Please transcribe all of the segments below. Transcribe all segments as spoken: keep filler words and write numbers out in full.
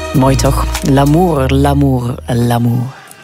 Mooi toch? L'amour, l'amour, l'amour.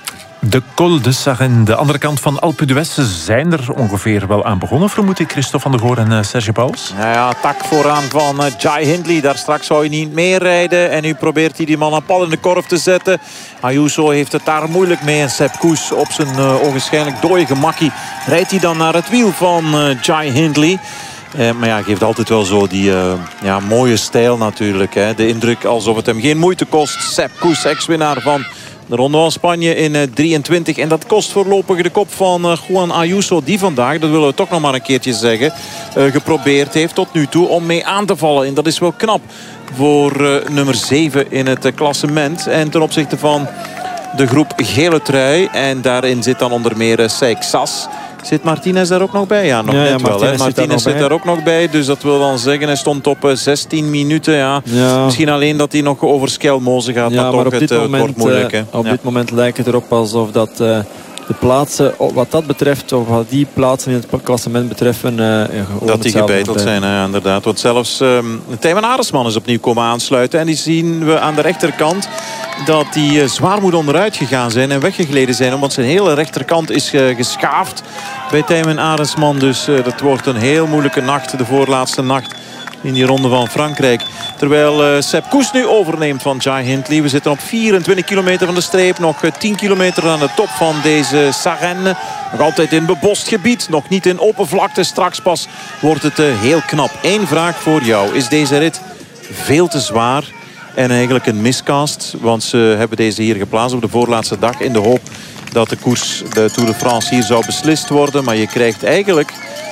De Col de Sarenne, de andere kant van Alpe d'Huez, zijn er ongeveer wel aan begonnen, vermoed ik, Christophe van der Goor en uh, Serge Pauwels. Nou ja, tak vooraan van uh, Jai Hindley. Daar straks zou hij niet meer rijden. En nu probeert hij die man aan pal in de korf te zetten. Ayuso heeft het daar moeilijk mee. En Sepp Kuss op zijn uh, onwaarschijnlijk dooie gemakkie rijdt hij dan naar het wiel van uh, Jai Hindley. Uh, maar ja, hij geeft altijd wel zo die uh, ja, mooie stijl natuurlijk. Hè. De indruk alsof het hem geen moeite kost. Sepp Kuss, ex-winnaar van de Ronde van Spanje in uh, drieëntwintig. En dat kost voorlopig de kop van uh, Juan Ayuso. Die vandaag, dat willen we toch nog maar een keertje zeggen, uh, geprobeerd heeft tot nu toe om mee aan te vallen. En dat is wel knap voor uh, nummer zeven in het uh, klassement. En ten opzichte van de groep gele trui. En daarin zit dan onder meer uh, Seixas. Zit Martinez daar ook nog bij? Ja, nog ja, net ja, wel. Martinez, Hè? zit, Martinez daar zit daar ook nog bij. Dus dat wil dan zeggen, hij stond op uh, zestien minuten. Ja. Ja. Misschien alleen dat hij nog over Skelmoze gaat. Ja, maar, maar toch op dit het, moment, wordt moeilijk. Hè? Op ja. dit moment lijkt het erop alsof dat uh, de plaatsen, wat dat betreft, of wat die plaatsen in het klassement betreffen, uh, ja, dat die gebeiteld zijn, ja, inderdaad. Want zelfs um, Tijmen Aresman is opnieuw komen aansluiten. En die zien we aan de rechterkant dat die uh, zwaar moet onderuit gegaan zijn en weggegleden zijn. Want zijn hele rechterkant is uh, geschaafd bij Tijmen Aresman. Dus uh, dat wordt een heel moeilijke nacht. De voorlaatste nacht in die ronde van Frankrijk. Terwijl uh, Sepp Kuss nu overneemt van Jai Hindley. We zitten op vierentwintig kilometer van de streep. Nog uh, tien kilometer aan de top van deze Sarenne. Nog altijd in bebost gebied. Nog niet in open vlakte. Straks pas wordt het uh, heel knap. Eén vraag voor jou. Is deze rit veel te zwaar? En eigenlijk een miscast. Want ze hebben deze hier geplaatst op de voorlaatste dag. In de hoop dat de koers, de Tour de France, hier zou beslist worden. Maar je krijgt eigenlijk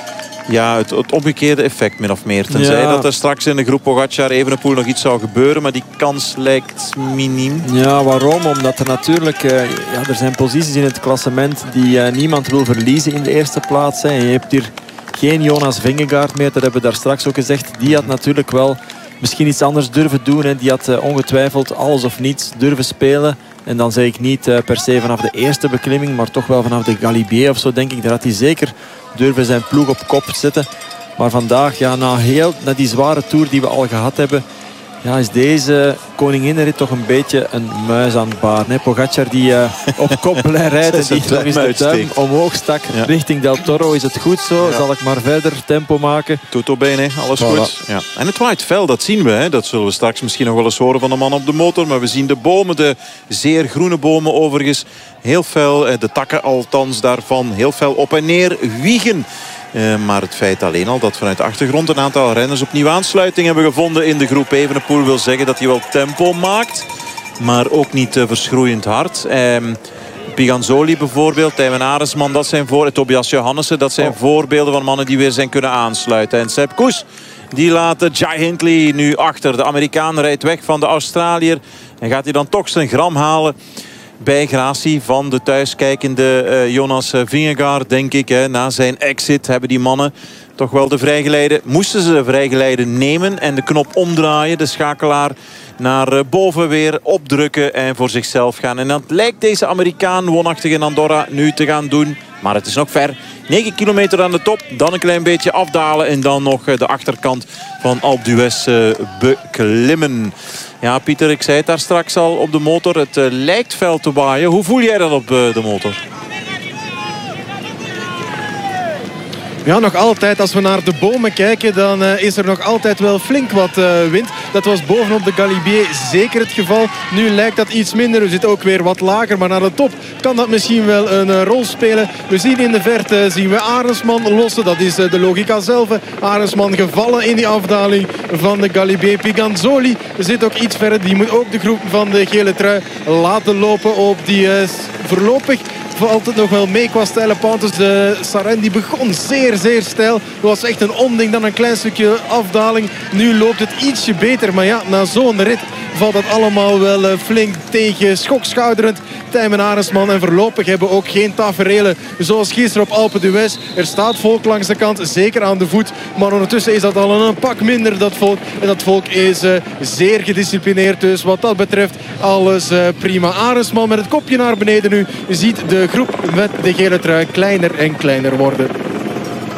ja, het, het omgekeerde effect min of meer. Tenzij ja. dat er straks in de groep Pogacar Evenepoel nog iets zou gebeuren. Maar die kans lijkt miniem. Ja, waarom? Omdat er natuurlijk uh, ja, er zijn posities in het klassement die uh, niemand wil verliezen in de eerste plaats. Hè. En je hebt hier geen Jonas Vingegaard meer. Dat hebben we daar straks ook gezegd. Die had natuurlijk wel misschien iets anders durven doen. Hè. Die had uh, ongetwijfeld alles of niets durven spelen. En dan zeg ik niet uh, per se vanaf de eerste beklimming, maar toch wel vanaf de Galibier of zo, denk ik. Daar had hij zeker durven zijn ploeg op kop zetten. Maar vandaag, ja, na, heel, na die zware Tour die we al gehad hebben, ja, is deze koninginnenrit toch een beetje een muis aan het baren. Hè? Pogacar die uh, op kop blijft rijden, die nog eens de duim omhoog stak ja. richting Del Toro. Is het goed zo? Ja. Zal ik maar verder tempo maken? Tutto bene, alles voilà. goed. Ja. En het waait fel, dat zien we. Hè? Dat zullen we straks misschien nog wel eens horen van de man op de motor. Maar we zien de bomen, de zeer groene bomen overigens, heel fel. De takken althans daarvan heel fel op en neer wiegen. Uh, maar het feit alleen al dat vanuit de achtergrond een aantal renners opnieuw aansluiting hebben gevonden in de groep Evenepoel wil zeggen dat hij wel tempo maakt. Maar ook niet uh, verschroeiend hard. Uh, Piganzoli bijvoorbeeld, Tijmen Aresman, dat zijn voor. Tobias Johannessen, dat zijn oh. voorbeelden van mannen die weer zijn kunnen aansluiten. En Sepp Kuss, die laat Jai Hindley nu achter. De Amerikaan rijdt weg van de Australiër. En gaat hij dan toch zijn gram halen bij gratie van de thuiskijkende uh, Jonas Vingegaard, denk ik. Hè. Na zijn exit hebben die mannen toch wel de vrijgeleide. Moesten ze de vrijgeleide nemen en de knop omdraaien. De schakelaar naar uh, boven weer opdrukken en voor zichzelf gaan. En dat lijkt deze Amerikaan woonachtig in Andorra nu te gaan doen. Maar het is nog ver. negen kilometer aan de top. Dan een klein beetje afdalen. En dan nog uh, de achterkant van Alpe d'Huez uh, beklimmen. Ja, Pieter, ik zei het daar straks al op de motor. Het uh, lijkt fel te waaien. Hoe voel jij dat op uh, de motor? Ja, nog altijd. Als we naar de bomen kijken, dan uh, is er nog altijd wel flink wat uh, wind. Dat was bovenop de Galibier zeker het geval. Nu lijkt dat iets minder. We zitten ook weer wat lager. Maar naar de top kan dat misschien wel een uh, rol spelen. We zien in de verte, zien we Aresman lossen. Dat is uh, de logica zelf. Aresman gevallen in die afdaling van de Galibier. Piganzoli zit ook iets verder. Die moet ook de groep van de gele trui laten lopen op die uh, voorlopig valt het nog wel mee qua steile pentes. De Sarenne die begon zeer, zeer steil. Het was echt een onding, dan een klein stukje afdaling. Nu loopt het ietsje beter. Maar ja, na zo'n rit valt dat allemaal wel flink tegen. Schokschouderend Tijmen Aresman. En voorlopig hebben we ook geen taferelen zoals gisteren op Alpe d'Huez. Er staat volk langs de kant, zeker aan de voet. Maar ondertussen is dat al een pak minder, dat volk. En dat volk is uh, zeer gedisciplineerd. Dus wat dat betreft alles uh, prima. Aresman met het kopje naar beneden nu ziet de groep met de gele trui kleiner en kleiner worden.